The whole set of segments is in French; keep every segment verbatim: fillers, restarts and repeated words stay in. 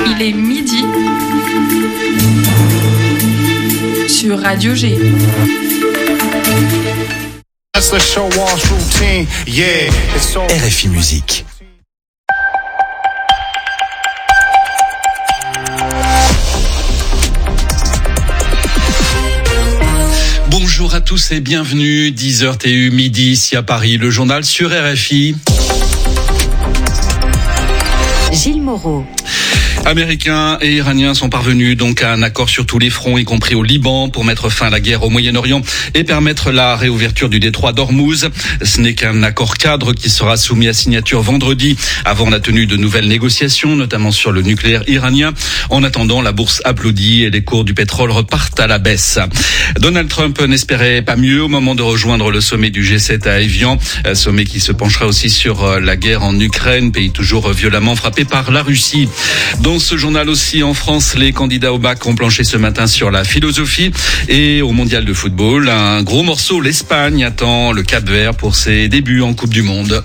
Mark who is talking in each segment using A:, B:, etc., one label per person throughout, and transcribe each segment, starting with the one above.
A: Il est midi sur Radio G.
B: R F I Musique. Bonjour à tous et bienvenue, dix heures T U midi ici à Paris, le journal sur R F I.
C: Gilles Moreau.
B: Américains et Iraniens sont parvenus donc à un accord sur tous les fronts, y compris au Liban, pour mettre fin à la guerre au Moyen-Orient et permettre la réouverture du détroit d'Ormuz. Ce n'est qu'un accord cadre qui sera soumis à signature vendredi, avant la tenue de nouvelles négociations, notamment sur le nucléaire iranien. En attendant, la bourse applaudit et les cours du pétrole repartent à la baisse. Donald Trump n'espérait pas mieux au moment de rejoindre le sommet du G sept à Évian, sommet qui se penchera aussi sur la guerre en Ukraine, pays toujours violemment frappé par la Russie. Dans ce journal aussi, en France, les candidats au bac ont planché ce matin sur la philosophie et au mondial de football. Un gros morceau, l'Espagne attend le Cap-Vert pour ses débuts en Coupe du Monde.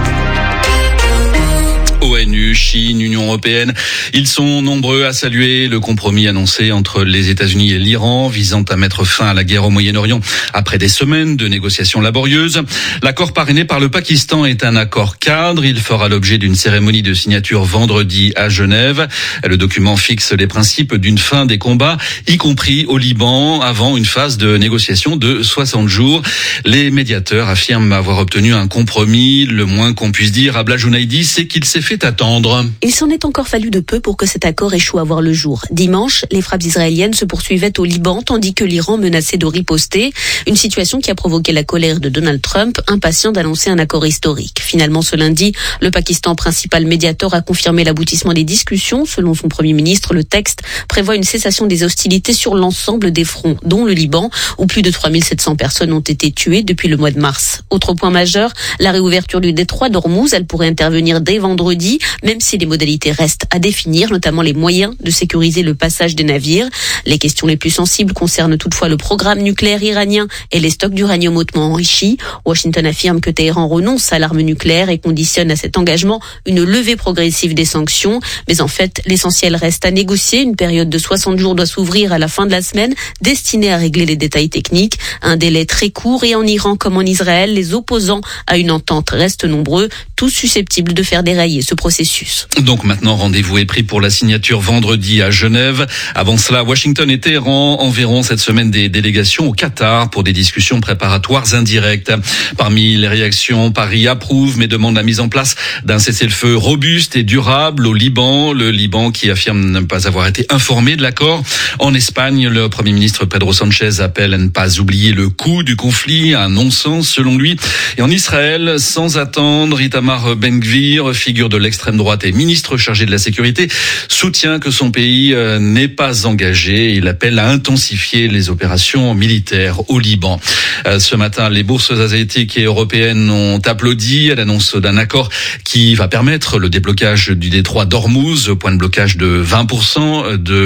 B: O N U, Chine, Union européenne, ils sont nombreux à saluer le compromis annoncé entre les États-Unis et l'Iran visant à mettre fin à la guerre au Moyen-Orient après des semaines de négociations laborieuses. L'accord parrainé par le Pakistan est un accord cadre. Il fera l'objet d'une cérémonie de signature vendredi à Genève. Le document fixe les principes d'une fin des combats, y compris au Liban, avant une phase de négociation de soixante jours. Les médiateurs affirment avoir obtenu un compromis. Le moins qu'on puisse dire à Blajounaïdi, c'est qu'il s'est fait attendre.
C: Il s'en est encore fallu de peu pour que cet accord échoue à voir le jour. Dimanche, les frappes israéliennes se poursuivaient au Liban, tandis que l'Iran menaçait de riposter. Une situation qui a provoqué la colère de Donald Trump, impatient d'annoncer un accord historique. Finalement, ce lundi, le Pakistan, principal médiateur, a confirmé l'aboutissement des discussions. Selon son Premier ministre, le texte prévoit une cessation des hostilités sur l'ensemble des fronts, dont le Liban, où plus de trois mille sept cents personnes ont été tuées depuis le mois de mars. Autre point majeur, la réouverture du détroit d'Ormuz. Elle pourrait intervenir dès vendredi, même si les modalités restent à définir, notamment les moyens de sécuriser le passage des navires. Les questions les plus sensibles concernent toutefois le programme nucléaire iranien et les stocks d'uranium hautement enrichi. Washington affirme que Téhéran renonce à l'arme nucléaire et conditionne à cet engagement une levée progressive des sanctions. Mais en fait, l'essentiel reste à négocier. Une période de soixante jours doit s'ouvrir à la fin de la semaine, destinée à régler les détails techniques. Un délai très court et en Iran comme en Israël, les opposants à une entente restent nombreux, tous susceptibles de faire dérailler ce processus.
B: Donc maintenant, rendez-vous est pris pour la signature vendredi à Genève. Avant cela, Washington et Téhéran enverront cette semaine des délégations au Qatar pour des discussions préparatoires indirectes. Parmi les réactions, Paris approuve mais demande la mise en place d'un cessez-le-feu robuste et durable au Liban. Le Liban qui affirme ne pas avoir été informé de l'accord. En Espagne, le Premier ministre Pedro Sánchez appelle à ne pas oublier le coût du conflit, un non-sens selon lui. Et en Israël, sans attendre, Itamar Ben-Gvir, figure de l'extrême droite et ministre chargé de la sécurité, soutient que son pays n'est pas engagé. Il appelle à intensifier les opérations militaires au Liban. Ce matin, les bourses asiatiques et européennes ont applaudi à l'annonce d'un accord qui va permettre le déblocage du détroit d'Ormuz, point de blocage de vingt pour cent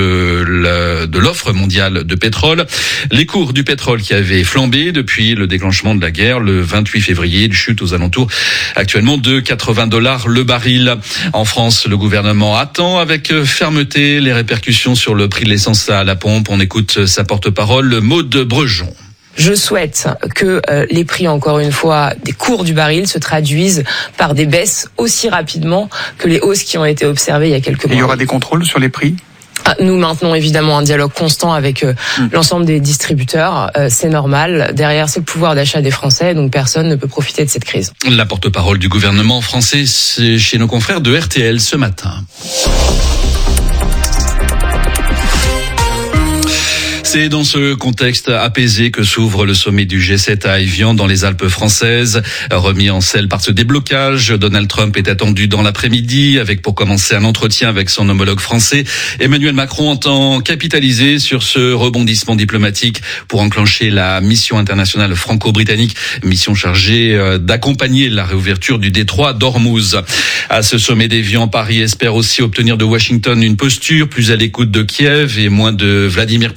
B: de l'offre mondiale de pétrole. Les cours du pétrole qui avaient flambé depuis le déclenchement de la guerre le vingt-huit février, chute aux alentours actuellement de quatre-vingts dollars le baril. En France, le gouvernement attend avec fermeté les répercussions sur le prix de l'essence à la pompe. On écoute sa porte-parole, Maude Brejon.
D: Je souhaite que euh, les prix, encore une fois, des cours du baril se traduisent par des baisses aussi rapidement que les hausses qui ont été observées il y a quelques mois.
E: Et il y aura des contrôles sur les prix ?
D: Nous maintenons évidemment un dialogue constant avec euh, mmh. l'ensemble des distributeurs. Euh, c'est normal. Derrière, c'est le pouvoir d'achat des Français, donc personne ne peut profiter de cette crise.
B: La porte-parole du gouvernement français, c'est chez nos confrères de R T L ce matin. C'est dans ce contexte apaisé que s'ouvre le sommet du G sept à Évian dans les Alpes françaises. Remis en selle par ce déblocage, Donald Trump est attendu dans l'après-midi avec pour commencer un entretien avec son homologue français. Emmanuel Macron entend capitaliser sur ce rebondissement diplomatique pour enclencher la mission internationale franco-britannique, mission chargée d'accompagner la réouverture du détroit d'Ormuz. À ce sommet d'Évian, Paris espère aussi obtenir de Washington une posture plus à l'écoute de Kiev et moins de Vladimir Poutine pour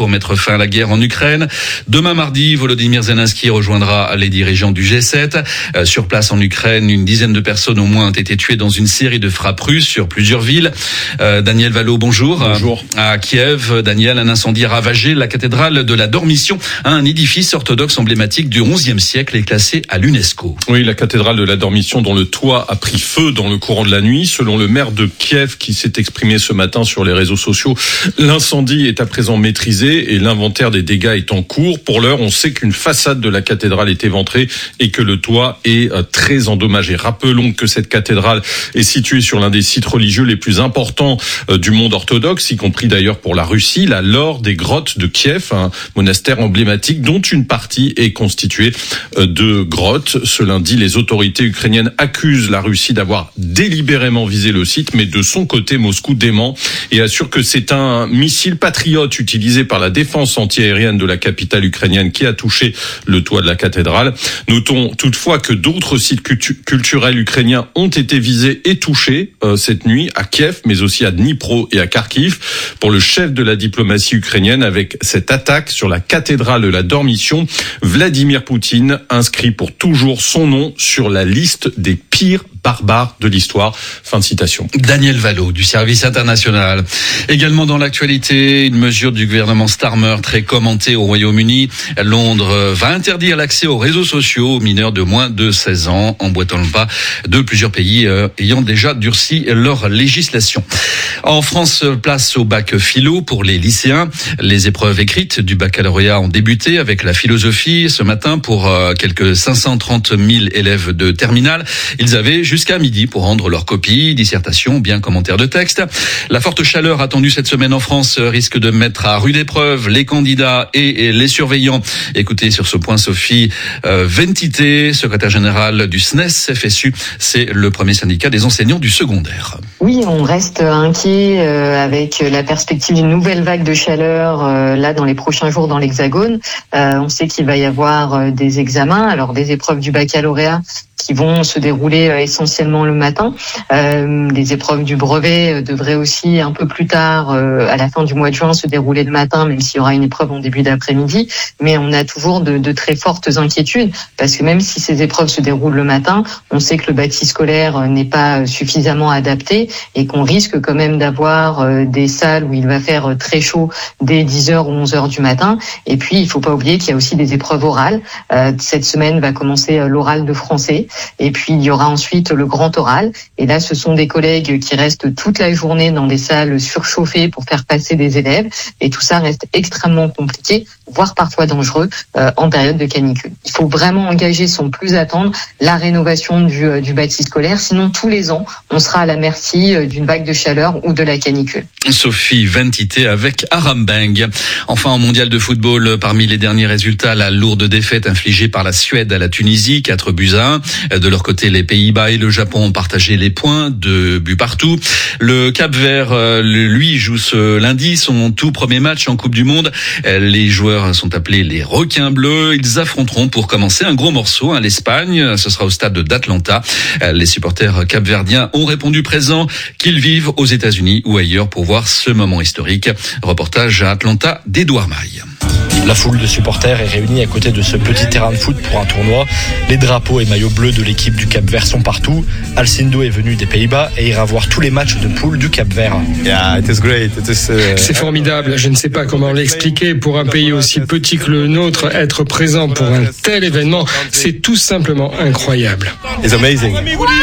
B: pour mettre fin à la guerre en Ukraine. Demain mardi, Volodymyr Zelensky rejoindra les dirigeants du G sept. Euh, sur place en Ukraine, une dizaine de personnes au moins ont été tuées dans une série de frappes russes sur plusieurs villes. Euh, Daniel Valo, bonjour.
E: Bonjour.
B: À Kiev, Daniel, un incendie a ravagé la cathédrale de la Dormition, un édifice orthodoxe emblématique du onzième siècle et classé à l'UNESCO.
E: Oui, la cathédrale de la Dormition dont le toit a pris feu dans le courant de la nuit. Selon le maire de Kiev qui s'est exprimé ce matin sur les réseaux sociaux, l'incendie est à présent maîtrisé et l'inventaire des dégâts est en cours. Pour l'heure, on sait qu'une façade de la cathédrale est éventrée et que le toit est très endommagé. Rappelons que cette cathédrale est située sur l'un des sites religieux les plus importants du monde orthodoxe, y compris d'ailleurs pour la Russie, la Laure des Grottes de Kiev, un monastère emblématique dont une partie est constituée de grottes. Ce lundi, les autorités ukrainiennes accusent la Russie d'avoir délibérément visé le site, mais de son côté, Moscou dément et assure que c'est un missile patriote utilisé par la défense antiaérienne de la capitale ukrainienne qui a touché le toit de la cathédrale. Notons toutefois que d'autres sites culturels ukrainiens ont été visés et touchés euh, cette nuit à Kiev, mais aussi à Dnipro et à Kharkiv. Pour le chef de la diplomatie ukrainienne, avec cette attaque sur la cathédrale de la Dormition, Vladimir Poutine inscrit pour toujours son nom sur la liste des pires barbares de l'histoire. Fin de citation.
B: Daniel Valo du service international. Également dans l'actualité, une mesure du gouvernement Starmer très commentée au Royaume-Uni. Londres va interdire l'accès aux réseaux sociaux aux mineurs de moins de seize ans, emboîtant le pas de plusieurs pays euh, ayant déjà durci leur législation. En France, place au bac philo pour les lycéens. Les épreuves écrites du baccalauréat ont débuté avec la philosophie ce matin pour euh, quelques cinq cent trente mille élèves de terminale. Ils avaient jusqu'à midi pour rendre leurs copies, dissertations, bien commentaires de texte. La forte chaleur attendue cette semaine en France risque de mettre à rude épreuve les candidats et les surveillants. Écoutez sur ce point Sophie euh, Ventité, secrétaire générale du S N E S F S U. C'est le premier syndicat des enseignants du secondaire.
F: Oui, on reste inquiet euh, avec la perspective d'une nouvelle vague de chaleur euh, là dans les prochains jours dans l'Hexagone. Euh, on sait qu'il va y avoir euh, des examens, alors des épreuves du baccalauréat qui vont se dérouler euh, essentiellement le matin. Euh, les épreuves du brevet euh, devraient aussi un peu plus tard, euh, à la fin du mois de juin, se dérouler le matin, même s'il y aura une épreuve en début d'après-midi. Mais on a toujours de, de très fortes inquiétudes, parce que même si ces épreuves se déroulent le matin, on sait que le bâti scolaire n'est pas suffisamment adapté et qu'on risque quand même d'avoir euh, des salles où il va faire très chaud dès dix heures ou onze heures du matin. Et puis, il faut pas oublier qu'il y a aussi des épreuves orales. Euh, cette semaine va commencer euh, l'oral de français. Et puis, il y aura ensuite le grand oral. Et là, ce sont des collègues qui restent toute la journée dans des salles surchauffées pour faire passer des élèves. Et tout ça reste extrêmement compliqué, voire parfois dangereux euh, en période de canicule. Il faut vraiment engager sans plus attendre la rénovation du, euh, du bâti scolaire. Sinon, tous les ans, on sera à la merci euh, d'une vague de chaleur ou de la canicule.
B: Sophie Ventité avec Arambang. Enfin, en mondial de football, parmi les derniers résultats, la lourde défaite infligée par la Suède à la Tunisie, quatre buts à un. De leur côté, les Pays-Bas et le Japon ont partagé les points, deux buts partout. Le Cap-Vert, lui, joue ce lundi son tout premier match en Coupe du Monde. Les joueurs sont appelés les Requins Bleus. Ils affronteront pour commencer un gros morceau, hein, l'Espagne. Ce sera au stade d'Atlanta. Les supporters capverdiens ont répondu présent, qu'ils vivent aux États-Unis ou ailleurs pour voir ce moment historique. Reportage à Atlanta d'Edouard Maille.
G: La foule de supporters est réunie à côté de ce petit terrain de foot pour un tournoi. Les drapeaux et maillots bleus de l'équipe du Cap-Vert sont partout. Alcindo est venu des Pays-Bas et ira voir tous les matchs de poule du Cap-Vert.
H: Yeah, it is great. It is, uh...
I: C'est formidable. Je ne sais pas comment l'expliquer. Pour un pays aussi petit que le nôtre, être présent pour un tel événement, c'est tout simplement incroyable.
H: It's amazing.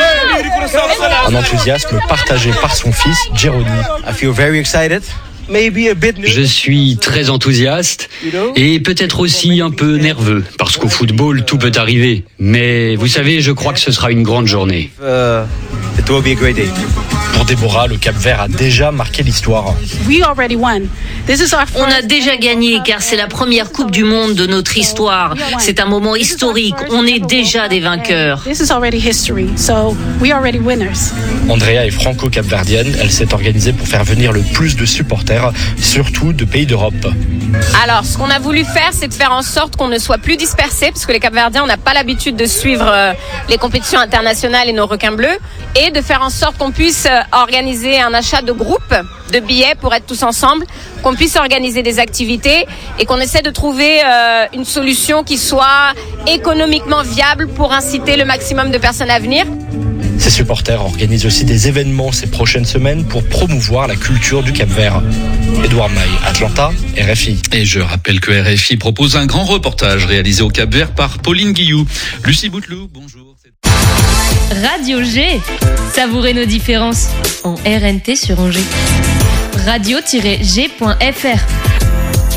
G: Un enthousiasme partagé par son fils, Jeremy.
H: I feel very excited.
J: Je suis très enthousiaste et peut-être aussi un peu nerveux parce qu'au football tout peut arriver. Mais vous savez, je crois que ce sera une grande journée.
G: Pour Déborah, le Cap-Vert a déjà marqué l'histoire.
K: On a déjà gagné car c'est la première Coupe du Monde de notre histoire. C'est un moment historique. On est déjà des vainqueurs.
G: Andrea est franco-capverdienne. Elle s'est organisée pour faire venir le plus de supporters Cap-Vert, surtout de pays d'Europe.
L: Alors, ce qu'on a voulu faire, c'est de faire en sorte qu'on ne soit plus dispersés, parce que les Cap-Verdiens, on n'a pas l'habitude de suivre euh, les compétitions internationales et nos requins bleus, et de faire en sorte qu'on puisse euh, organiser un achat de groupe de billets pour être tous ensemble, qu'on puisse organiser des activités et qu'on essaie de trouver euh, une solution qui soit économiquement viable pour inciter le maximum de personnes à venir.
G: Ces supporters organisent aussi des événements ces prochaines semaines pour promouvoir la culture du Cap-Vert. Édouard Maille, Atlanta, R F I.
B: Et je rappelle que R F I propose un grand reportage réalisé au Cap-Vert par Pauline Guillou. Lucie Bouteloup, bonjour.
M: Radio G. Savourez nos différences en R N T sur Angers. radio tiret g point f r